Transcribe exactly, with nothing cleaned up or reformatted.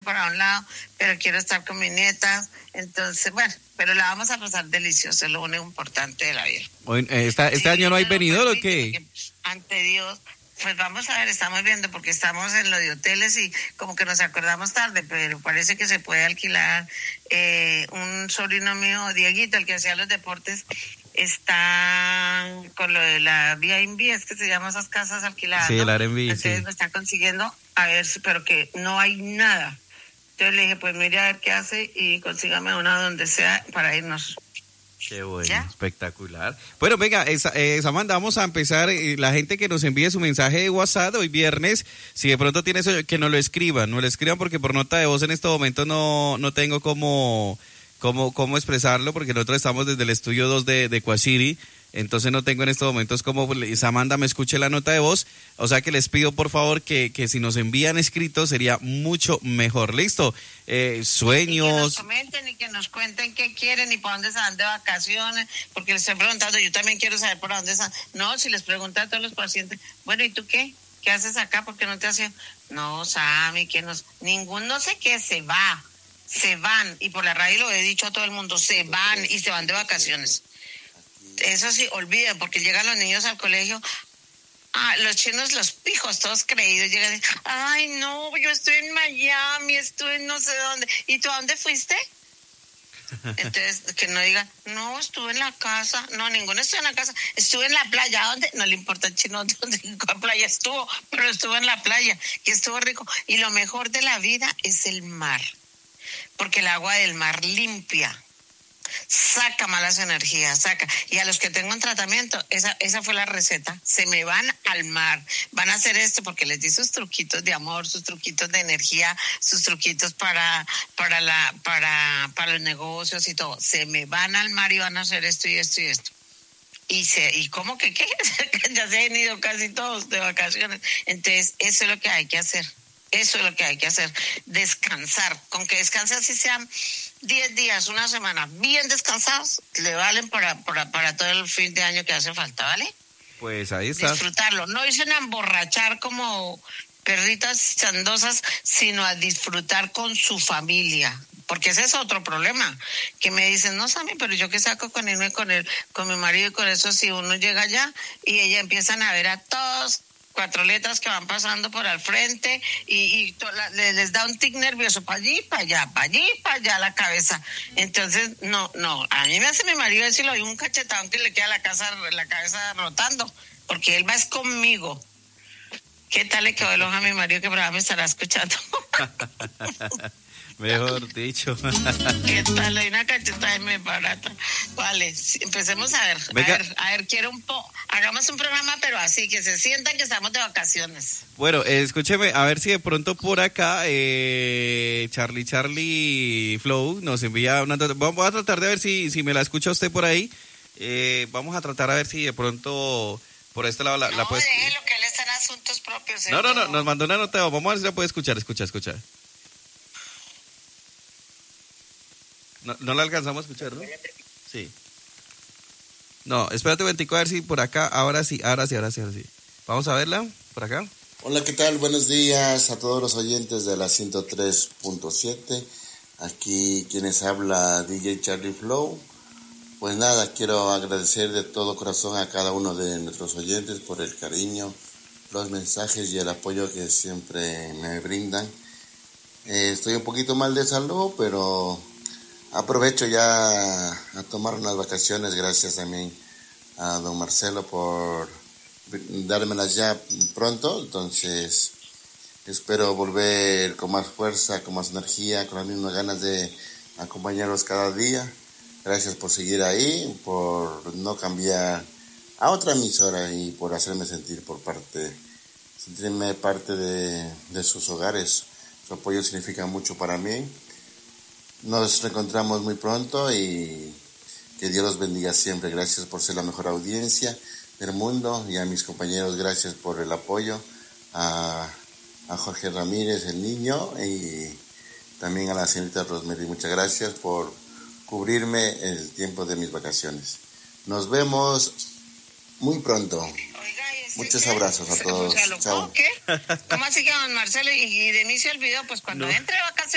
para un lado, pero quiero estar con mis nietas. Entonces, bueno, pero la vamos a pasar delicioso, es lo único importante de la vida. Bueno, esta, ¿Este sí, año no hay lo venido o permite, qué? Ante Dios, pues vamos a ver, estamos viendo, porque estamos en lo de hoteles y como que nos acordamos tarde, pero parece que se puede alquilar. Eh, un sobrino mío, Dieguito, el que hacía los deportes, está con lo de la Airbnb, es que se llaman esas casas alquiladas, Sí, ¿no? el Airbnb, Entonces sí. me está consiguiendo, a ver, si- pero que no hay nada. Entonces le dije, pues mire a ver qué hace y consígame una donde sea para irnos. Qué bueno, ¿Ya? espectacular. Bueno, venga, esa, eh, Samantha, vamos a empezar. Eh, la gente que nos envíe su mensaje de WhatsApp hoy viernes, si de pronto tiene eso, que nos lo escriban, nos lo escriban porque por nota de voz en este momento no, no tengo cómo, cómo, cómo expresarlo, porque nosotros estamos desde el estudio dos de, de Quacity. Entonces no tengo en estos momentos como Samantha me escuche la nota de voz, o sea que les pido por favor que, que si nos envían escrito sería mucho mejor. Listo, eh, sueños. Y que nos comenten y que nos cuenten qué quieren y para dónde se van de vacaciones, porque les estoy preguntando, yo también quiero saber por dónde están. No, si les preguntan a todos los pacientes, bueno, ¿y tú qué? ¿Qué haces acá? ¿Por qué no te haces? No, Sammy, que nos, ningún no sé qué se va, se van, y por la radio lo he dicho a todo el mundo, se van y se van de vacaciones. Eso sí, olviden, porque llegan los niños al colegio, ah, los chinos, los pijos, todos creídos, llegan y, ay, no, yo estoy en Miami, estoy en no sé dónde. ¿Y tú a dónde fuiste? Entonces, que no digan, no, estuve en la casa. No, ninguno estuvo en la casa. Estuve en la playa. ¿Dónde? No le importa el chino dónde la playa estuvo, pero estuvo en la playa, que estuvo rico. Y lo mejor de la vida es el mar, porque el agua del mar limpia, saca malas energías, saca. Y a los que tengo en tratamiento, esa esa fue la receta. Se me van al mar, van a hacer esto porque les di sus truquitos de amor, sus truquitos de energía, sus truquitos para para la para para los negocios y todo. Se me van al mar y van a hacer esto y esto y esto. Y se y cómo que qué, ya se han ido casi todos de vacaciones. Entonces, eso es lo que hay que hacer. Eso es lo que hay que hacer, descansar. Con que descansen si sean diez días, una semana, bien descansados, le valen para, para, para todo el fin de año que hace falta, ¿vale? Pues ahí está. Disfrutarlo, no dicen a emborrachar como perritas chandosas, sino a disfrutar con su familia. Porque ese es otro problema, que me dicen, no, Sammy, pero yo qué saco con irme con él, con mi marido y con eso, si uno llega allá y ella empiezan a ver a todos cuatro letras que van pasando por al frente y, y to, la, les, les da un tic nervioso para allí, para allá, para allí, para allá la cabeza. Entonces, no, no, a mí me hace mi marido decirlo, hay un cachetón que le queda la, casa, la cabeza rotando, porque él va es conmigo. ¿Qué tal le quedó el ojo a mi marido que probablemente me estará escuchando? Mejor dicho. ¿Qué tal? Hay una cachetada muy barata. Vale, empecemos a ver. Venga. A ver, a ver, quiero un po. Hagamos un programa, pero así, que se sientan que estamos de vacaciones. Bueno, eh, escúcheme, a ver si de pronto por acá eh, Charlie Charlie Flow nos envía una... Vamos a tratar de ver si, si me la escucha usted por ahí. Eh, vamos a tratar a ver si de pronto por este lado la, no, la puede... déjelo, que él está en asuntos propios. No, no, no, nos mandó una nota. Vamos a ver si la puede escuchar, escucha, escucha. No, no la alcanzamos a escuchar, ¿no? Sí. No, espérate un momentico a ver si por acá, ahora sí, ahora sí, ahora sí, ahora sí. Vamos a verla, por acá. Hola, ¿qué tal? Buenos días a todos los oyentes de la ciento tres punto siete. Aquí quienes habla D J Charlie Flow. Pues nada, quiero agradecer de todo corazón a cada uno de nuestros oyentes por el cariño, los mensajes y el apoyo que siempre me brindan. Eh, estoy un poquito mal de salud, pero aprovecho ya a tomar unas vacaciones. Gracias también a don Marcelo por dármelas ya pronto. Entonces espero volver con más fuerza, con más energía, con las mismas ganas de acompañarlos cada día. Gracias por seguir ahí, por no cambiar a otra emisora y por hacerme sentir por parte, sentirme parte de, de sus hogares. Su apoyo significa mucho para mí. Nos reencontramos muy pronto y que Dios los bendiga siempre. Gracias por ser la mejor audiencia del mundo, y a mis compañeros gracias por el apoyo, a, a Jorge Ramírez, el niño, y también a la señorita Rosemary. Muchas gracias por cubrirme el tiempo de mis vacaciones. Nos vemos muy pronto. Oiga, muchos abrazos a todos. ¿Se alocó, Chao. ¿Qué? ¿Cómo así que don Marcelo? Y, y de mí se olvidó, pues cuando No. entre de vacaciones